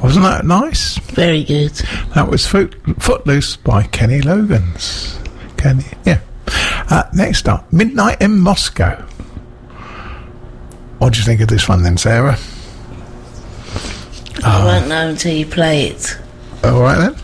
Wasn't that nice? Very good. That was Footloose by Kenny Loggins. Next up, Midnight in Moscow. What do you think of this one then, Sarah? I won't know until you play it. All right then.